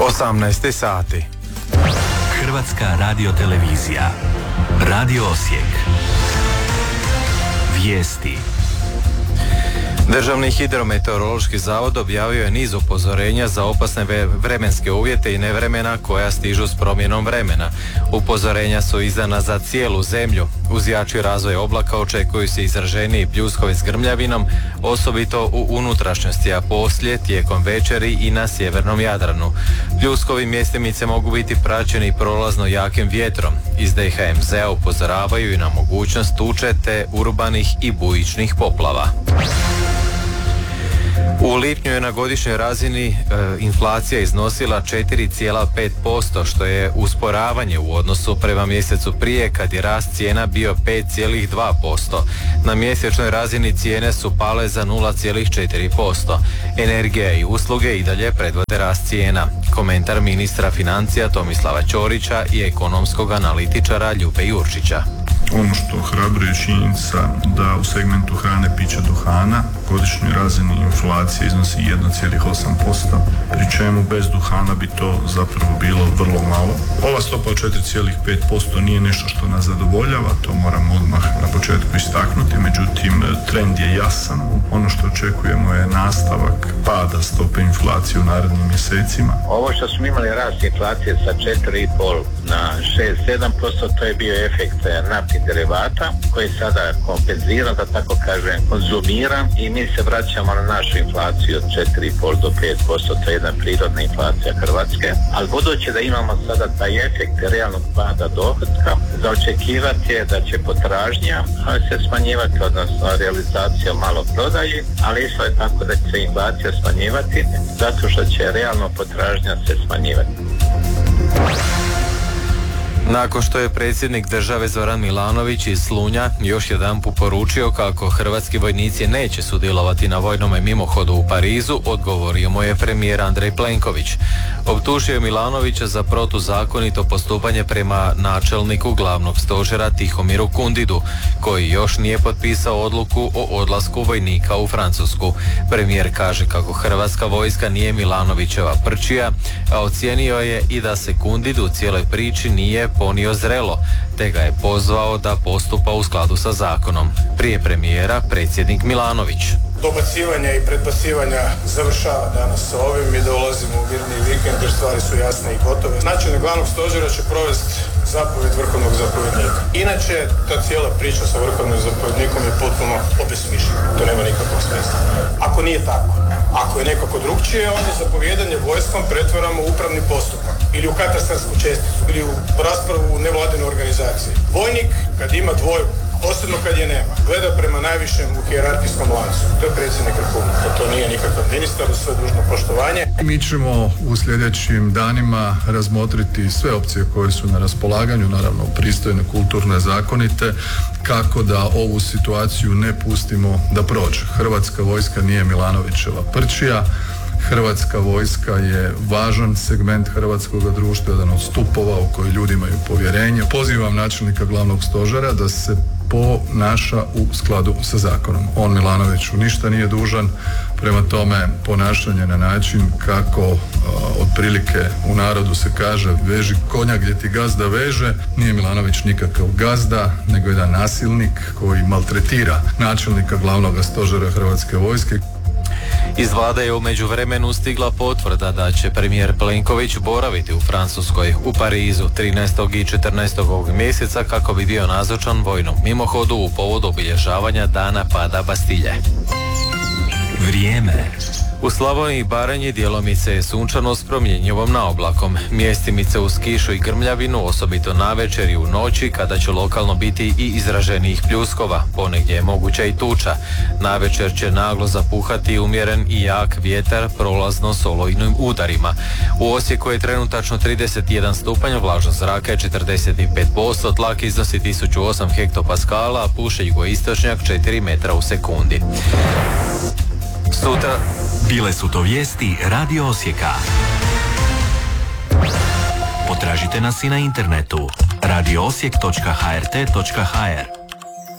18 sati. Hrvatska radiotelevizija. Radio Osijek. Vijesti. Državni hidrometeorološki zavod objavio je niz upozorenja za opasne vremenske uvjete i nevremena koja stižu s promjenom vremena. Upozorenja su izdana za cijelu zemlju. Uz jači razvoj oblaka očekuju se izraženiji pljuskovi s grmljavinom, osobito u unutrašnjosti, a poslije tijekom večeri i na sjevernom Jadranu. Pljuskovi mjestimice mogu biti praćeni prolazno jakim vjetrom. Iz DHMZ-a upozoravaju i na mogućnost tuče te urbanih i bujičnih poplava. U lipnju je na godišnjoj razini inflacija iznosila 4,5%, što je usporavanje u odnosu prema mjesecu prije kad je rast cijena bio 5,2%. Na mjesečnoj razini cijene su pale za 0,4%. Energija i usluge i dalje predvode rast cijena. Komentar ministra financija Tomislava Ćorića i ekonomskog analitičara Ljube Jurčića. Ono što ohrabruje činjenica da u segmentu hrane, pića, duhana godišnjoj razini inflacija iznosi 1,8%, pri čemu bez duhana bi to zapravo bilo vrlo malo. Ova stopa od 4,5% nije nešto što nas zadovoljava, to moramo odmah na početku istaknuti, međutim trend je jasan. Ono što očekujemo je nastavak pada stope inflacije u narednim mjesecima. Ovo što smo imali rast inflacije sa 4,5 na 6-7%, to je bio efekt naftnih derivata koji sada kompenzira, da tako kažem, konzumira i mi se vraćamo na našu inflaciju od 4,5 do 5%, to je jedna prirodna inflacija Hrvatske, ali budući da imamo sada taj efekt realnog pada dohotka, za očekivati je da će potražnja se smanjivati, odnosno realizacija malo prodaji, ali isto je tako da će se inflacija smanjivati zato što će realno potražnja se smanjivati. Nakon što je predsjednik države Zoran Milanović iz Slunja još jedanput poručio kako hrvatski vojnici neće sudjelovati na vojnome mimohodu u Parizu, odgovorio mu je premijer Andrej Plenković. Optužio je Milanovića za protuzakonito postupanje prema načelniku glavnog stožera Tihomiru Kundidu, koji još nije potpisao odluku o odlasku vojnika u Francusku. Premijer kaže kako hrvatska vojska nije Milanovićeva prčija, a ocijenio je i da se Kundid u cijeloj priči nije ponio zrelo, te ga je pozvao da postupa u skladu sa zakonom. Prije premijera predsjednik Milanović. Dobacivanja i predbacivanja završava danas sa ovim i dolazimo u mirni vikend jer stvari su jasne i gotove. Načelnik glavnog stožera će provesti zapovjed vrhovnog zapovjednika. Inače, ta cijela priča sa vrhovnim zapovjednikom je potpuno obesmišljena. To nema nikakvog smisla. Ako nije tako, ako je nekako drugčije, onda zapovjedanje vojskom pretvaramo u upravni postupak ili u katastarsku česticu ili u raspravu u nevladine organizacije. Vojnik, kad ima dvojbu, posebno kad je nema, gleda prema najvišem u hijerarhijskom lancu. To je predsjednik Republike, to nije nikakav ministar, uz sve dužno poštovanje. Mi ćemo u sljedećim danima razmotriti sve opcije koje su na raspolaganju, naravno pristojne, kulturne, zakonite, kako da ovu situaciju ne pustimo da prođe. Hrvatska vojska nije Milanovićeva prčija. Hrvatska vojska je važan segment hrvatskog društva, jedan od stupova u koji ljudi imaju povjerenje. Pozivam načelnika glavnog stožera da se ponaša u skladu sa zakonom. On Milanoviću ništa nije dužan, prema tome ponašanje na način kako otprilike u narodu se kaže veži konja gdje ti gazda veže, nije Milanović nikakav gazda, nego jedan nasilnik koji maltretira načelnika glavnog stožera Hrvatske vojske. Iz vlade je u međuvremenu stigla potvrda da će premijer Plenković boraviti u Francuskoj, u Parizu 13. i 14. ovog mjeseca kako bi bio nazočan vojnom mimohodu u povodu obilježavanja dana pada Bastilje. Vrijeme. U Slavoniji i Baranji djelomice je sunčano s promjenjivom naoblakom. Mjestimice uz kišu i grmljavinu, osobito navečer i u noći, kada će lokalno biti i izraženijih pljuskova. Ponegdje je moguća i tuča. Navečer će naglo zapuhati umjeren i jak vjetar prolazno s olujnim udarima. U Osijeku je trenutačno 31 stupanj, vlažnost zraka je 45%, tlak iznosi 1008 hektopaskala, a puše jugoistočnjak 4 metra u sekundi. Sutra Bile su to vijesti Radio Osijeka. Potražite nas i na internetu radioosijek.hrt.hr.